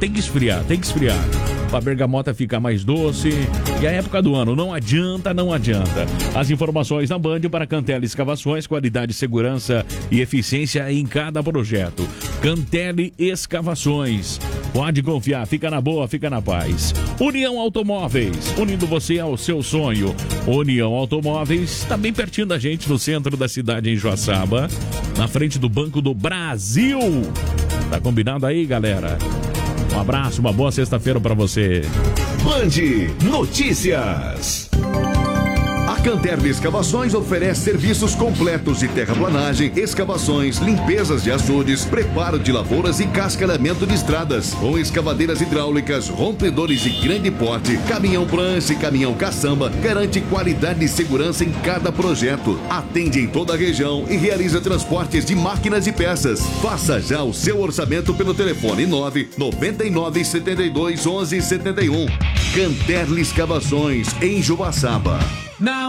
tem que esfriar, tem que esfriar. Pra bergamota ficar mais doce. E a época do ano, não adianta, não adianta. As informações na Band para Cantele Escavações, qualidade, segurança e eficiência em cada projeto. Cantele Escavações. Pode confiar, fica na boa, fica na paz. União Automóveis, unindo você ao seu sonho. União Automóveis, tá bem pertinho da gente, no centro da cidade, em Joaçaba, na frente do Banco do Brasil. Tá combinado aí, galera? Um abraço, uma boa sexta-feira pra você. Band Notícias. A Cantele Escavações oferece serviços completos de terraplanagem, escavações, limpezas de açudes, preparo de lavouras e cascalhamento de estradas, com escavadeiras hidráulicas, rompedores de grande porte, caminhão prancha e caminhão caçamba, garante qualidade e segurança em cada projeto. Atende em toda a região e realiza transportes de máquinas e peças. Faça já o seu orçamento pelo telefone 999 72 11 71. Cantele Escavações, em Joaçaba. Não